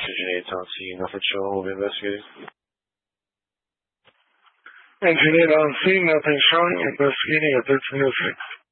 Engine 8 on scene, nothing showing, we'll be investigating. Engine 8 on scene, nothing showing, investigating at 1306.